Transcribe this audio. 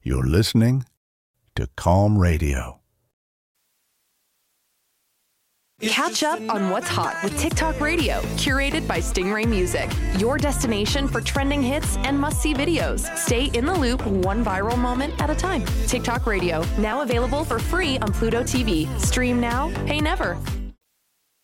You're listening to Calm Radio. Catch up on what's hot with TikTok Radio, curated by Stingray Music, your destination for trending hits and must-see videos. Stay in the loop, one viral moment at a time. TikTok Radio, now available for free on Pluto TV. Stream now, pay never.